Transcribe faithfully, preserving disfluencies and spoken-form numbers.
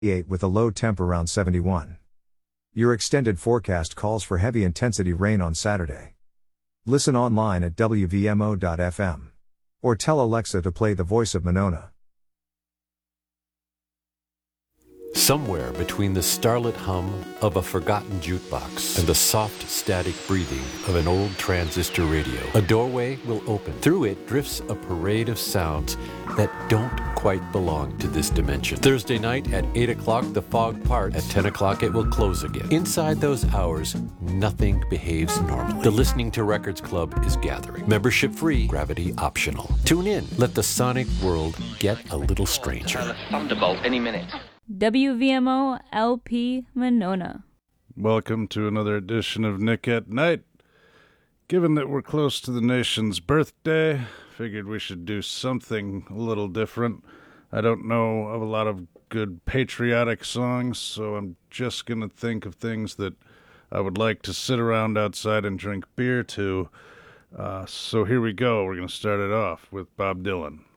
eight with a low temp around seventy-one. Your extended forecast calls for heavy intensity rain on Saturday. Listen online at W V M O dot F M. Or tell Alexa to play The Voice of Monona. Somewhere between the starlit hum of a forgotten jukebox and the soft static breathing of an old transistor radio, a doorway will open. Through it drifts a parade of sounds that don't quite belong to this dimension. Thursday night at eight o'clock, the fog parts. At ten o'clock, it will close again. Inside those hours, nothing behaves normally. The Listening to Records Club is gathering. Membership free, gravity optional. Tune in. Let the sonic world get a little stranger. Have a thunderbolt any minute. W V M O L P Monona. Welcome to another edition of Nick at Night. Given that we're close to the nation's birthday, figured we should do something a little different. I don't know of a lot of good patriotic songs, so I'm just going to think of things that I would like to sit around outside and drink beer to. Uh, so here we go. We're going to start it off with Bob Dylan.